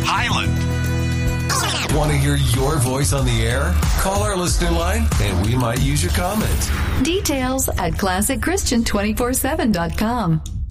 Highland. Want to hear your voice on the air? Call our listener line and we might use your comment. Details at ClassicChristian247.com.